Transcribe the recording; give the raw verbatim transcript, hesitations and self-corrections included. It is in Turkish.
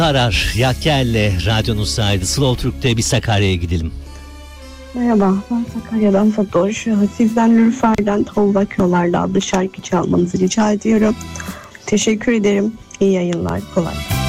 Arar Yakel'le radyonuzdaydı. Slow Türk'te bir Sakarya'ya gidelim. Merhaba, ben Sakarya'dan Fatoş. Sizden Nülfer'den Tavlak Yollar'da adlı şarkı çalmanızı rica ediyorum. Teşekkür ederim. İyi yayınlar, kolay.